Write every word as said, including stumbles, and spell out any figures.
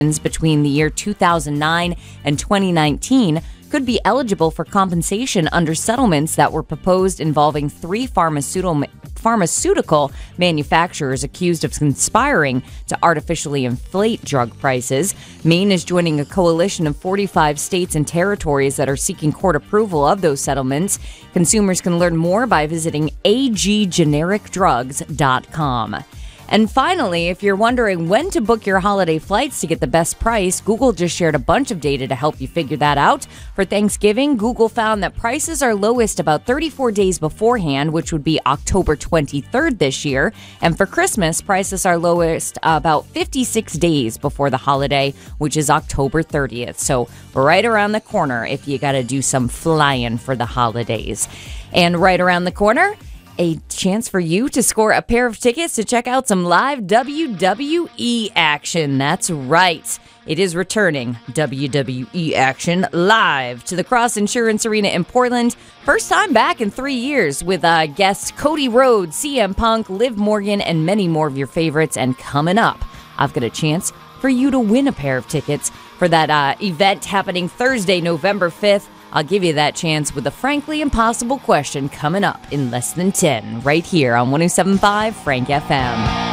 between the year two thousand nine and twenty nineteen could be eligible for compensation under settlements that were proposed involving three pharmaceutical pharmaceutical manufacturers accused of conspiring to artificially inflate drug prices. Maine is joining a coalition of forty-five states and territories that are seeking court approval of those settlements. Consumers can learn more by visiting a g generic drugs dot com. And finally, if you're wondering when to book your holiday flights to get the best price, Google just shared a bunch of data to help you figure that out. For Thanksgiving, Google found that prices are lowest about thirty-four days beforehand, which would be October twenty-third this year. And for Christmas, prices are lowest about fifty-six days before the holiday, which is October thirtieth. So right around the corner if you got to do some flying for the holidays. And right around the corner, a chance for you to score a pair of tickets to check out some live W W E action. That's right. It is returning W W E action live to the Cross Insurance Arena in Portland. First time back in three years with uh, guests Cody Rhodes, C M Punk, Liv Morgan, and many more of your favorites. And coming up, I've got a chance for you to win a pair of tickets for that uh, event happening Thursday, November fifth. I'll give you that chance with a frankly impossible question coming up in less than ten, right here on one oh seven point five Frank F M.